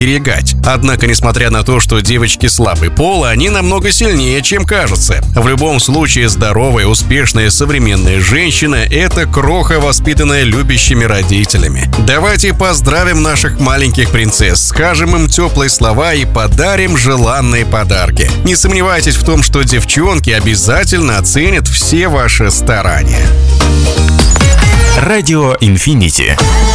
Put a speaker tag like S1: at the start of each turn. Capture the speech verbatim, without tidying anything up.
S1: оберегать. Однако, несмотря на то, что девочки слабый пол, они намного сильнее, чем кажется. В любом случае, здоровая, успешная, современная женщина – это кроха, воспитанная любящими родителями. Давайте поздравим наших маленьких принцесс, скажем им теплые слова и подарим желанные подарки. Не сомневайтесь в том, что девчонки обязательно оценят все ваши старания.
S2: Радио Инфинити.